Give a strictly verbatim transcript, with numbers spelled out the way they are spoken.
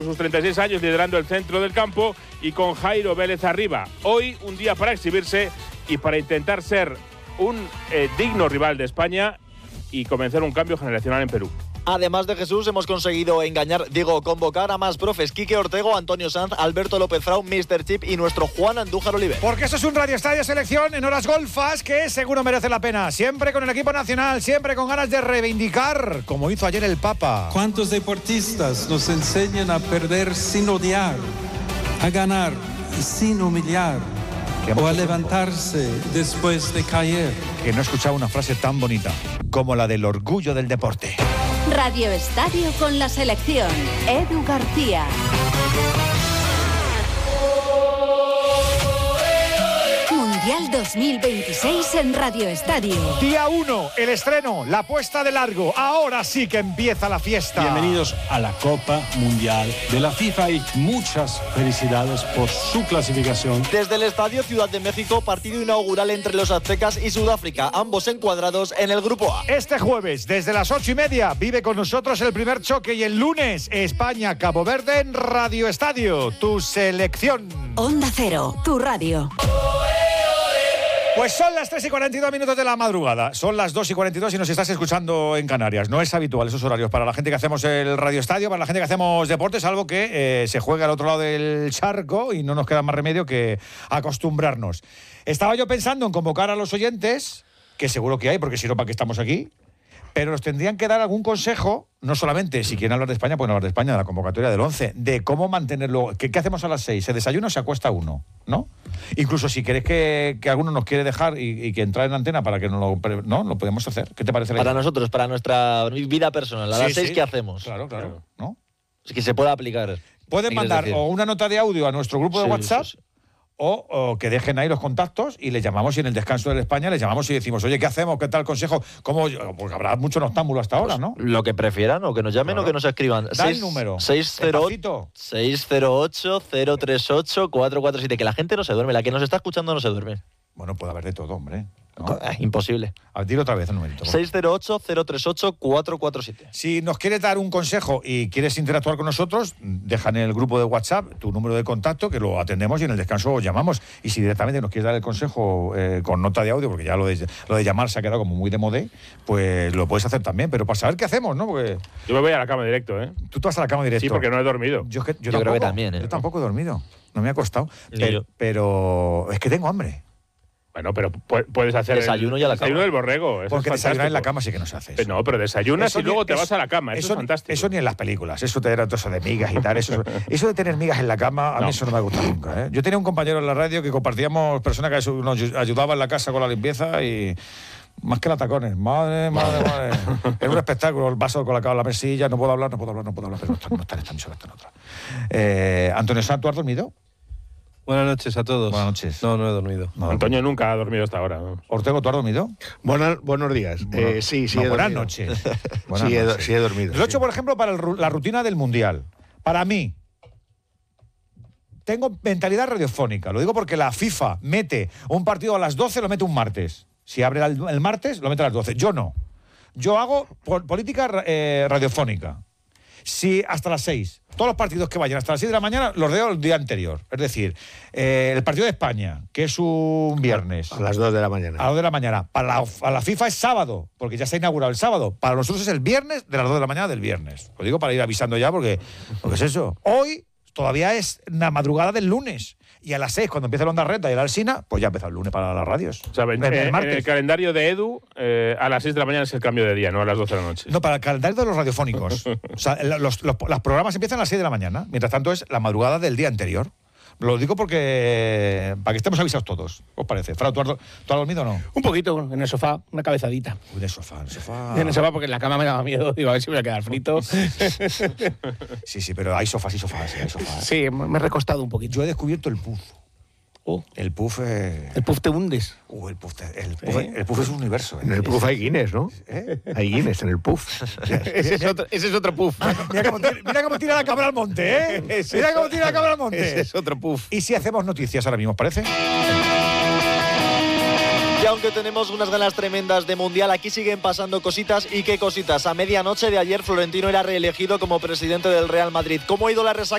sus treinta y seis años liderando el centro del campo y con Jairo Vélez arriba. Hoy un día para exhibirse y para intentar ser un eh, digno rival de España y comenzar un cambio generacional en Perú. Además de Jesús, hemos conseguido engañar, digo, convocar a más profes. Quique Ortego, Antonio Sanz, Alberto López Frau, míster Chip y nuestro Juan Andújar Oliver. Porque esto es un Radio Estadio Selección en horas golfas que seguro merece la pena. Siempre con el equipo nacional, siempre con ganas de reivindicar, como hizo ayer el Papa. ¿Cuántos deportistas nos enseñan a perder sin odiar, a ganar sin humillar o a levantarse después de caer? Que no he escuchado una frase tan bonita como la del orgullo del deporte. Radio Estadio con la selección. Edu García. Mundial dos mil veintiséis en Radio Estadio. Día uno, el estreno, la puesta de largo. Ahora sí que empieza la fiesta. Bienvenidos a la Copa Mundial de la FIFA y muchas felicidades por su clasificación. Desde el Estadio Ciudad de México, partido inaugural entre los aztecas y Sudáfrica, ambos encuadrados en el Grupo A. Este jueves, desde las ocho y media, vive con nosotros el primer choque y el lunes, España-Cabo Verde en Radio Estadio, tu selección. Onda Cero, tu radio. Pues son las tres y cuarenta y dos minutos de la madrugada. Son las dos y cuarenta y dos y nos estás escuchando en Canarias. No es habitual esos horarios para la gente que hacemos el Radio Estadio, para la gente que hacemos deportes, algo que eh, se juega al otro lado del charco y no nos queda más remedio que acostumbrarnos. Estaba yo pensando en convocar a los oyentes, que seguro que hay, porque si no, ¿para qué estamos aquí? Pero nos tendrían que dar algún consejo, no solamente si quieren hablar de España, pueden hablar de España, de la convocatoria del once, de cómo mantenerlo. ¿Qué, qué hacemos a las seis? ¿Se desayuna o se acuesta uno? ¿No? Incluso si queréis que, que alguno nos quiere dejar y, y que entre en antena para que nos lo... No, lo podemos hacer. ¿Qué te parece la idea? Para nosotros, para nuestra vida personal. A Sí, las seis, sí. ¿qué hacemos? Claro, claro. ¿No? Es que se pueda aplicar. Pueden mandar o una nota de audio a nuestro grupo de Sí, WhatsApp, sí, sí. O, o que dejen ahí los contactos y les llamamos y en el descanso de España les llamamos y decimos, oye, ¿qué hacemos? ¿Qué tal consejo? ¿Cómo? Porque habrá mucho noctámbulo hasta ahora, ¿no? Lo que prefieran, o que nos llamen Claro. o que nos escriban. Da el número. seis cero Despacito. ocho, cero tres ocho, cuatro cuatro siete. Que la gente no se duerme. La que nos está escuchando no se duerme. Bueno, puede haber de todo, hombre. ¿no? Eh, Imposible. A ver, dilo otra vez el numerito. seis cero ocho, cero tres ocho, cuatro cuatro siete. Si nos quieres dar un consejo y quieres interactuar con nosotros, deja en el grupo de WhatsApp tu número de contacto, que lo atendemos y en el descanso os llamamos. Y si directamente nos quieres dar el consejo eh, con nota de audio, porque ya lo de, lo de llamar se ha quedado como muy de modé, pues lo puedes hacer también. Pero para saber qué hacemos, ¿no? Porque Yo me voy a la cama directo, ¿eh? tú te vas a la cama directo. Sí, porque no he dormido. Yo, es que- yo Yo creo tampoco, que también, ¿eh? Yo tampoco he dormido. No me ha costado. Ni Pero, yo. pero es que tengo hambre. Bueno, pero pu- puedes hacer Desayuno el y a la desayuno cama. del borrego. Eso Porque es desayunar en la fantástico. cama sí que no se hace. Eh, No, pero desayunas Eso y ni- luego te eso- vas a la cama. Eso, eso, es fantástico. Eso ni en las películas. Eso te era todo eso de migas y tal. Eso, eso de tener migas en la cama, a mí No. eso no me ha gustado nunca. ¿eh? Yo tenía un compañero en la radio que compartíamos, persona que ayu- nos ayudaba en la casa con la limpieza y... Más que la tacones, madre, madre, madre. Es un espectáculo, el vaso colocado en la mesilla, no puedo hablar, no puedo hablar, no puedo hablar, pero no está, no está en esta emisora, está en otra. Eh, Antonio Sanz, ¿tú has dormido? Buenas noches a todos. Buenas noches. No, no he dormido. No, Antonio nunca ha dormido hasta ahora, ¿no? Ortego, ¿tú has dormido? Buenas, buenos días. Bueno, Eh, sí, sí no, he buenas dormido. noches. Buenas Sí he, do- noches. sí he dormido. Lo he sí. hecho, por ejemplo, para el ru- la rutina del Mundial. Para mí, tengo mentalidad radiofónica. Lo digo porque la FIFA mete un partido a las doce, lo mete un martes. Si abre el, el martes, lo mete a las doce. Yo no. Yo hago pol- política eh, radiofónica. Si hasta las seis, todos los partidos que vayan hasta las seis de la mañana, los veo el día anterior. Es decir, eh, el partido de España, que es un viernes. A las dos de la mañana. A las dos de la mañana. Para la, a la FIFA es sábado, porque ya se ha inaugurado el sábado. Para nosotros es el viernes de las dos de la mañana del viernes. Lo digo para ir avisando ya, porque, porque es eso. Hoy todavía es la madrugada del lunes. Y a las seis, cuando empieza la Onda Reta y el Alsina, pues ya empieza el lunes para las radios. O sea, en, El- el en martes. el calendario de Edu, eh, a las seis de la mañana es el cambio de día, no a las doce de la noche. No, para el calendario de los radiofónicos. O sea, el- los, los, los programas empiezan a las seis de la mañana. Mientras tanto, es la madrugada del día anterior. Lo digo porque... Para que estemos avisados todos. ¿Os parece? Fra, ¿tú has, ¿tú has dormido o no? Un poquito en el sofá, una cabezadita. Uy, de sofá, en el sofá. En el sofá porque en la cama me daba miedo. Digo, a ver si me voy a quedar frito. Sí, sí, pero hay sofás y sofás. Hay sofás. Sí, me he recostado un poquito. Yo he descubierto el puff. Oh, El puff... eh, el puff te hundes. Uh, el puff, te- el puff, ¿Eh? el puff es un universo. ¿eh? En el puff hay Guinness, ¿no? ¿Eh? Hay Guinness en el puff. Ese es otro, ese es otro puff. Mira cómo, tira, mira cómo tira la cabra al monte, ¿eh? Mira cómo tira la cabra al monte. Ese es otro puff. ¿Y si hacemos noticias ahora mismo, os parece? Y aunque tenemos unas ganas tremendas de Mundial, aquí siguen pasando cositas. ¿Y qué cositas? A medianoche de ayer, Florentino era reelegido como presidente del Real Madrid. ¿Cómo ha ido la resaca?